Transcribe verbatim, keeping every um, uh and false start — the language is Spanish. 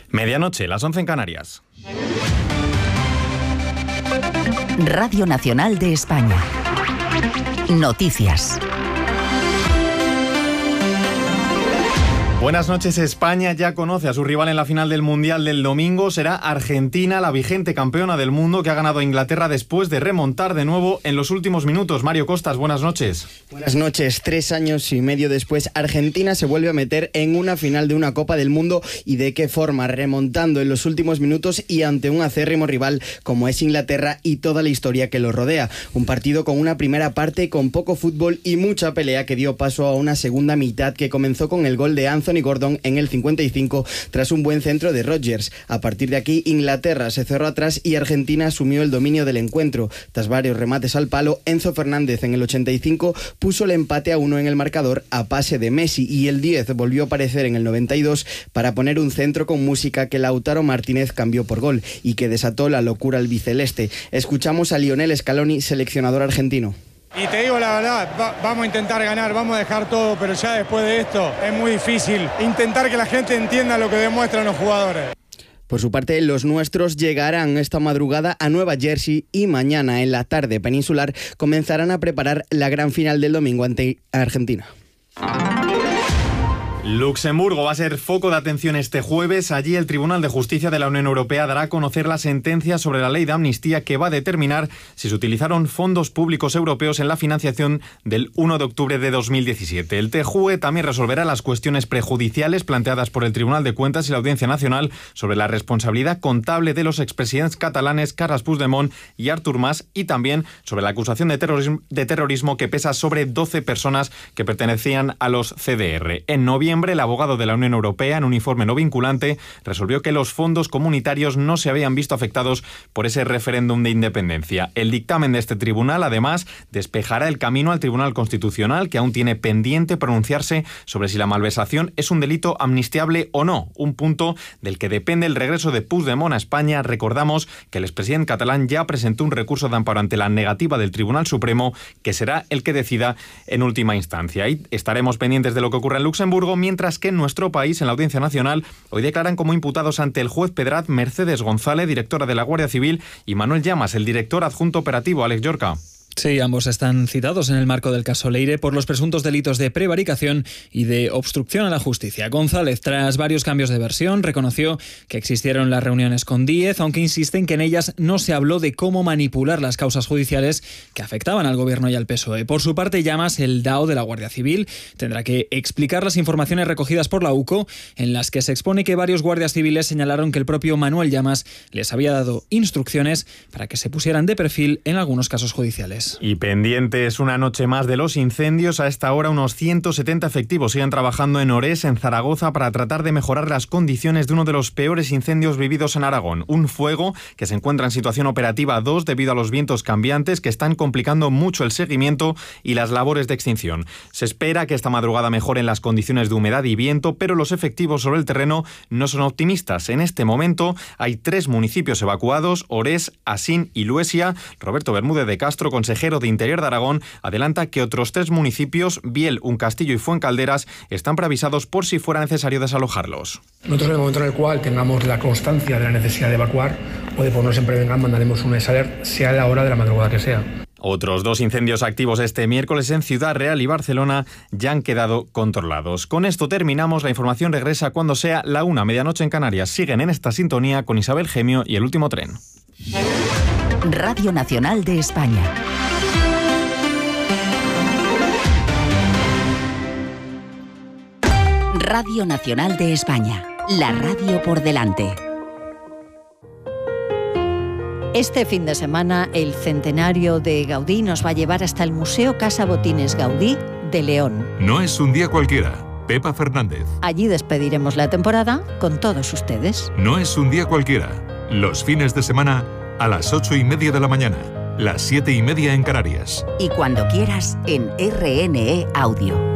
Medianoche, las once en Canarias. Radio Nacional de España. Noticias. Buenas noches. España ya conoce a su rival en la final del Mundial del domingo. Será Argentina, la vigente campeona del mundo, que ha ganado a Inglaterra después de remontar de nuevo en los últimos minutos. Mario Costas, buenas noches. Buenas noches. Tres años y medio después, Argentina se vuelve a meter en una final de una Copa del Mundo. ¿Y de qué forma? Remontando en los últimos minutos y ante un acérrimo rival como es Inglaterra y toda la historia que lo rodea. Un partido con una primera parte con poco fútbol y mucha pelea que dio paso a una segunda mitad que comenzó con el gol de Anthony Gordon en el cincuenta y cinco tras un buen centro de Rodgers. A partir de aquí, Inglaterra se cerró atrás y Argentina asumió el dominio del encuentro. Tras varios remates al palo, Enzo Fernández en el ochenta y cinco puso el empate a uno en el marcador a pase de Messi y el diez volvió a aparecer en el noventa y dos para poner un centro con música que Lautaro Martínez cambió por gol y que desató la locura albiceleste. Escuchamos a Lionel Scaloni, seleccionador argentino. Y te digo la verdad, va, vamos a intentar ganar, vamos a dejar todo, pero ya después de esto es muy difícil intentar que la gente entienda lo que demuestran los jugadores. Por su parte, los nuestros llegarán esta madrugada a Nueva Jersey y mañana en la tarde peninsular comenzarán a preparar la gran final del domingo ante Argentina. Luxemburgo va a ser foco de atención este jueves. Allí el Tribunal de Justicia de la Unión Europea dará a conocer la sentencia sobre la ley de amnistía que va a determinar si se utilizaron fondos públicos europeos en la financiación del uno de octubre de dos mil diecisiete. El T J U E también resolverá las cuestiones prejudiciales planteadas por el Tribunal de Cuentas y la Audiencia Nacional sobre la responsabilidad contable de los expresidentes catalanes Carles Puigdemont y Artur Mas, y también sobre la acusación de terrorismo, de terrorismo que pesa sobre doce personas que pertenecían a los C D R. En noviembre, el abogado de la Unión Europea, en un informe no vinculante, resolvió que los fondos comunitarios no se habían visto afectados por ese referéndum de independencia. El dictamen de este tribunal, además, despejará el camino al Tribunal Constitucional, que aún tiene pendiente pronunciarse sobre si la malversación es un delito amnistiable o no, un punto del que depende el regreso de Puigdemont a España. Recordamos que el expresidente catalán ya presentó un recurso de amparo ante la negativa del Tribunal Supremo, que será el que decida en última instancia. Y estaremos pendientes de lo que ocurra en Luxemburgo, mientras que en nuestro país, en la Audiencia Nacional, hoy declaran como imputados ante el juez Pedraz Mercedes González, directora de la Guardia Civil, y Manuel Llamas, el director adjunto operativo. Alex Llorca. Sí, ambos están citados en el marco del caso Leire por los presuntos delitos de prevaricación y de obstrucción a la justicia. González, tras varios cambios de versión, reconoció que existieron las reuniones con Díez, aunque insiste en que en ellas no se habló de cómo manipular las causas judiciales que afectaban al Gobierno y al P S O E. Por su parte, Llamas, el D A O de la Guardia Civil, tendrá que explicar las informaciones recogidas por la U C O, en las que se expone que varios guardias civiles señalaron que el propio Manuel Llamas les había dado instrucciones para que se pusieran de perfil en algunos casos judiciales. Y pendientes una noche más de los incendios. A esta hora unos ciento setenta efectivos siguen trabajando en Orés, en Zaragoza, para tratar de mejorar las condiciones de uno de los peores incendios vividos en Aragón. Un fuego que se encuentra en situación operativa dos debido a los vientos cambiantes que están complicando mucho el seguimiento y las labores de extinción. Se espera que esta madrugada mejoren las condiciones de humedad y viento, pero los efectivos sobre el terreno no son optimistas. En este momento hay tres municipios evacuados: Orés, Asín y Luesia. Roberto Bermúdez de Castro, consejero de Interior de Aragón, adelanta que otros tres municipios, Biel, Uncastillo y Fuencalderas, están preavisados por si fuera necesario desalojarlos. Nosotros, en el momento en el cual tengamos la constancia de la necesidad de evacuar o de ponernos en prevengan, mandaremos un S A L E R, sea la hora de la madrugada que sea. Otros dos incendios activos este miércoles en Ciudad Real y Barcelona ya han quedado controlados. Con esto terminamos. La información regresa cuando sea la una, medianoche en Canarias. Siguen en esta sintonía con Isabel Gemio y El Último Tren. Radio Nacional de España. Radio Nacional de España, la radio por delante. Este fin de semana, el centenario de Gaudí nos va a llevar hasta el Museo Casa Botines Gaudí de León. No es un día cualquiera. Pepa Fernández. Allí despediremos la temporada con todos ustedes. No es un día cualquiera. Los fines de semana a las ocho y media de la mañana, las siete y media en Canarias. Y cuando quieras en R N E Audio.